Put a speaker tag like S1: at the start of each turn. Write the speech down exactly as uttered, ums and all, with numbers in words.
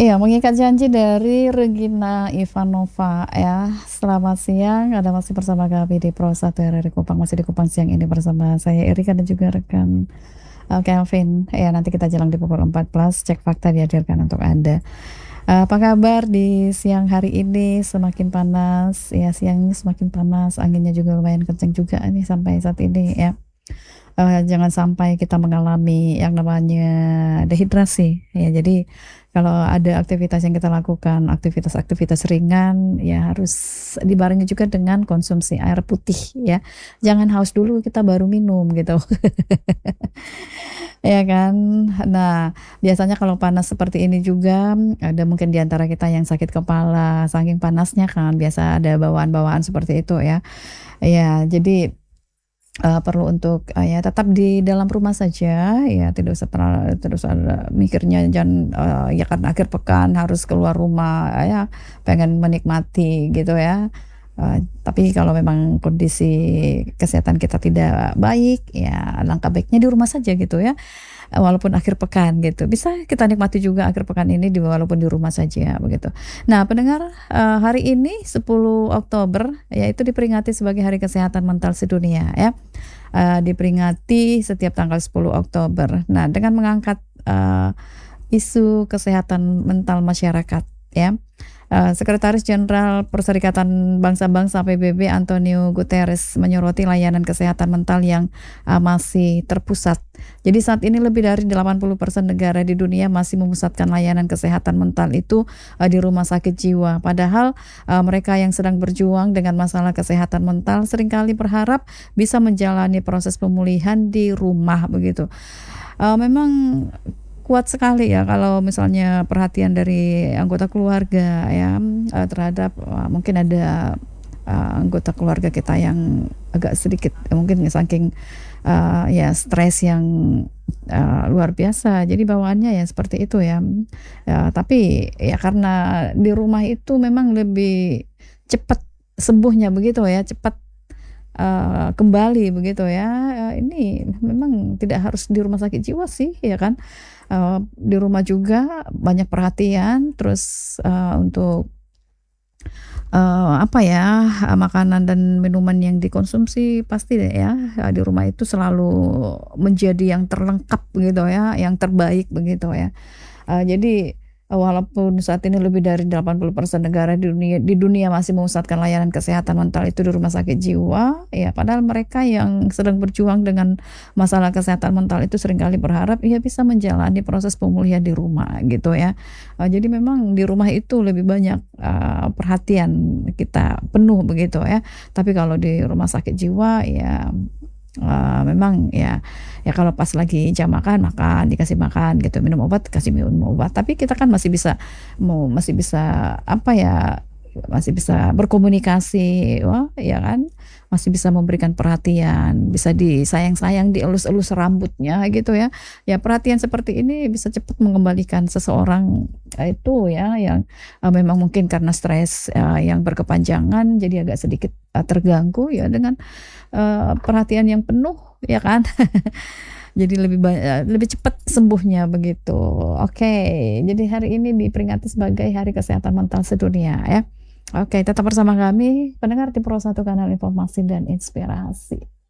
S1: Iya, mengikat janji dari Regina Ivanova ya. Selamat siang, Anda masih bersama kami di Pro satu R R I Kupang, masih di Kupang siang ini bersama saya Erika dan juga rekan uh, Kelvin. Ya, nanti kita jalan di pukul empat belas, cek fakta dihadirkan untuk Anda. Uh, apa kabar di siang hari ini? Semakin panas, ya siang ini semakin panas, anginnya juga lumayan kencang juga nih sampai saat ini ya. Uh, jangan sampai kita mengalami yang namanya dehidrasi ya. Jadi kalau ada aktivitas yang kita lakukan, aktivitas-aktivitas ringan ya harus dibarengi juga dengan konsumsi air putih ya. Jangan haus dulu kita baru minum gitu. Ya kan. Nah, biasanya kalau panas seperti ini juga ada mungkin di antara kita yang sakit kepala saking panasnya kan, biasa ada bawaan-bawaan seperti itu ya. Ya, jadi Uh, perlu untuk uh, ya tetap di dalam rumah saja ya, tidak usah pernah terus ada mikirnya jangan uh, ya karena akhir pekan harus keluar rumah ya pengen menikmati gitu ya. Uh, tapi kalau memang kondisi kesehatan kita tidak baik ya langkah baiknya di rumah saja gitu ya. Walaupun akhir pekan gitu, bisa kita nikmati juga akhir pekan ini di walaupun di rumah saja begitu. Nah pendengar, uh, hari ini sepuluh Oktober yaitu diperingati sebagai Hari Kesehatan Mental Sedunia ya. Uh, diperingati setiap tanggal sepuluh Oktober. Nah dengan mengangkat uh, isu kesehatan mental masyarakat ya. Uh, Sekretaris Jenderal Perserikatan Bangsa-Bangsa P B B Antonio Guterres menyoroti layanan kesehatan mental yang uh, masih terpusat. Jadi saat ini lebih dari delapan puluh persen negara di dunia masih memusatkan layanan kesehatan mental itu uh, di rumah sakit jiwa. Padahal uh, mereka yang sedang berjuang dengan masalah kesehatan mental seringkali berharap bisa menjalani proses pemulihan di rumah begitu. Uh, memang kuat sekali ya kalau misalnya perhatian dari anggota keluarga ya uh, terhadap uh, mungkin ada uh, anggota keluarga kita yang agak sedikit uh, mungkin saking uh, ya stres yang uh, luar biasa, jadi bawaannya ya seperti itu ya. Ya tapi ya karena di rumah itu memang lebih cepat sembuhnya begitu ya, cepat Uh, kembali begitu ya. Uh, ini memang tidak harus di rumah sakit jiwa sih ya kan. Uh, di rumah juga banyak perhatian terus uh, untuk uh, apa ya makanan dan minuman yang dikonsumsi pasti deh ya di rumah itu selalu menjadi yang terlengkap begitu ya, yang terbaik begitu ya. Uh, jadi walaupun saat ini lebih dari delapan puluh persen negara di dunia di dunia masih memusatkan layanan kesehatan mental itu di rumah sakit jiwa, ya padahal mereka yang sedang berjuang dengan masalah kesehatan mental itu seringkali berharap ya bisa menjalani proses pemulihan di rumah gitu ya. Uh, jadi memang di rumah itu lebih banyak uh, perhatian kita penuh begitu ya. Tapi kalau di rumah sakit jiwa ya Uh, memang ya ya kalau pas lagi jam makan makan dikasih makan gitu, minum obat kasih minum obat, tapi kita kan masih bisa mau masih bisa apa ya masih bisa berkomunikasi, wah ya kan masih bisa memberikan perhatian, bisa disayang-sayang, dielus-elus rambutnya gitu ya. Ya perhatian seperti ini bisa cepat mengembalikan seseorang eh, itu ya yang uh, memang mungkin karena stres uh, yang berkepanjangan jadi agak sedikit uh, terganggu ya dengan uh, perhatian yang penuh ya kan. Jadi lebih banyak, lebih cepat sembuhnya begitu. Oke, jadi hari ini diperingati sebagai Hari Kesehatan Mental Sedunia ya. Oke, tetap bersama kami pendengar di Pro satu Kanal Informasi dan Inspirasi.